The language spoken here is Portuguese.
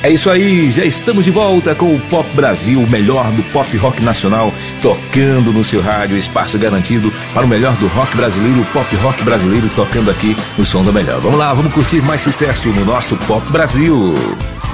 É isso aí, já estamos de volta com o Pop Brasil, o melhor do pop rock nacional, tocando no seu rádio, espaço garantido para o melhor do rock brasileiro, o pop rock brasileiro tocando aqui no Som da Melhor. Vamos lá, vamos curtir mais sucesso no nosso Pop Brasil.